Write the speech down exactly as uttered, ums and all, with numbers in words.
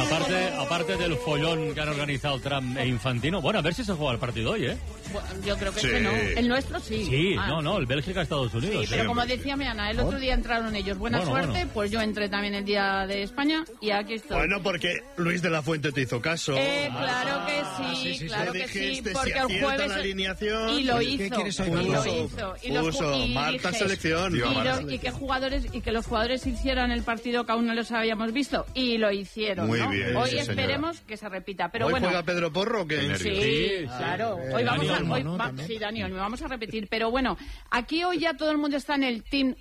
Aparte, aparte del follón que han organizado Trump e Infantino, bueno, a ver si se juega el partido hoy, ¿eh? Bueno, yo creo que Sí. ese no. El nuestro sí. Sí, Ah. no, no, el Bélgica-Estados Unidos. Sí, pero sí. como decía mi Ana, el otro día entraron ellos. Buena Bueno, suerte, bueno. pues yo entré también el día de España y aquí estoy. Bueno, porque Luis de la Fuente te hizo caso. Eh, claro que sí, sí, sí, claro sí. que sí, Dijiste, porque si el acierta jueves... la alineación. Y lo ¿Qué hizo, quieres hoy, y lo Marta? hizo. Y, los, Puso y Marta dije, selección. Y, Tío, lo- Marta y que jugadores y que los jugadores hicieran el partido que aún no los habíamos visto y lo hicieron. Muy ¿no? bien, Hoy sí, señora. esperemos que se repita, pero ¿Hoy bueno. juega Pedro Porro o qué? Qué Sí, Sí, claro. sí. Hoy vamos Dani a, Olmo, hoy ¿no? va- También. sí, Dani Olmo, vamos a repetir. Pero bueno, aquí hoy ya todo el mundo está en el team